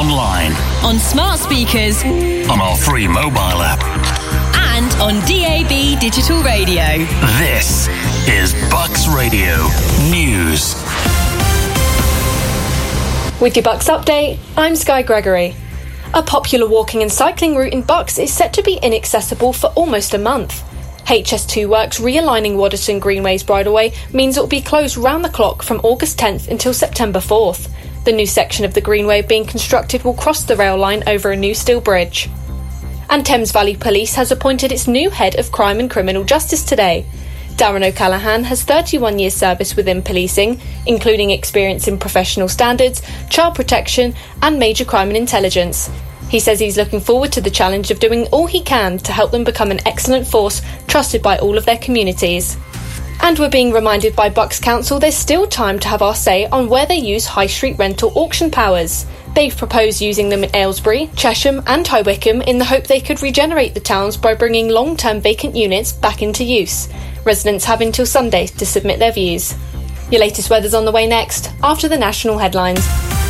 online, on smart speakers, on our free mobile app, and on DAB digital radio. This is Bucks Radio News. With your Bucks update, I'm Sky Gregory. A popular walking and cycling route in Bucks is set to be inaccessible for almost a month. HS2 Works realigning Waddesdon Greenway's bridleway means it will be closed round the clock from August 10th until September 4th. The new section of the Greenway being constructed will cross the rail line over a new steel bridge. And Thames Valley Police has appointed its new head of crime and criminal justice today. Darren O'Callaghan has 31 years service within policing, including experience in professional standards, child protection and major crime and intelligence. He says he's looking forward to the challenge of doing all he can to help them become an excellent force trusted by all of their communities. And we're being reminded by Bucks Council there's still time to have our say on where they use high street rental auction powers. They've proposed using them in Aylesbury, Chesham and High Wycombe in the hope they could regenerate the towns by bringing long-term vacant units back into use. Residents have until Sunday to submit their views. Your latest weather's on the way next, after the national headlines.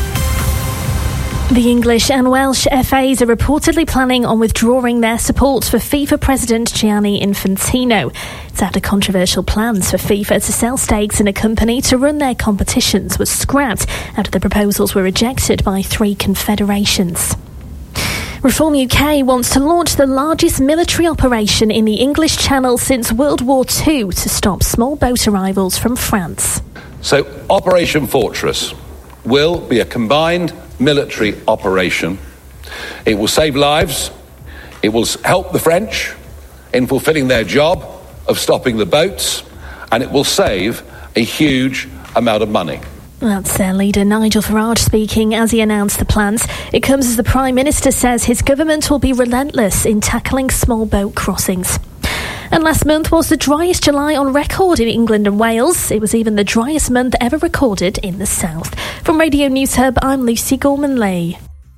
The English and Welsh FAs are reportedly planning on withdrawing their support for FIFA President Gianni Infantino. It's after controversial plans for FIFA to sell stakes in a company to run their competitions were scrapped after the proposals were rejected by 3 confederations. Reform UK wants to launch the largest military operation in the English Channel since World War II to stop small boat arrivals from France. So Operation Fortress will be a combined military operation. It will save lives. It will help the French in fulfilling their job of stopping the boats, and it will save a huge amount of money. That's their leader Nigel Farage speaking as he announced the plans. It comes as the Prime Minister says his government will be relentless in tackling small boat crossings. And last month was the driest July on record in England and Wales. It was even the driest month ever recorded in the south. From Radio News Hub, I'm Lucy Gorman-Lee.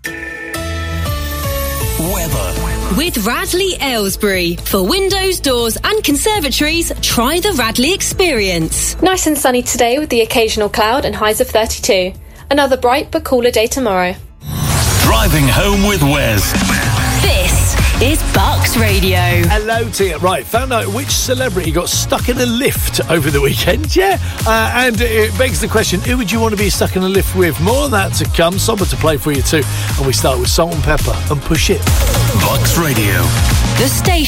Weather. With Radley Aylesbury. For windows, doors and conservatories, try the Radley experience. Nice and sunny today with the occasional cloud and highs of 32. Another bright but cooler day tomorrow. Driving home with Wes. This is Bucks Radio. Hello to you. Right, found out which celebrity got stuck in a lift over the weekend, yeah? And it begs the question, who would you want to be stuck in a lift with? More of that to come, something to play for you too. And we start with Salt and Pepper and Push It. Bucks Radio. The station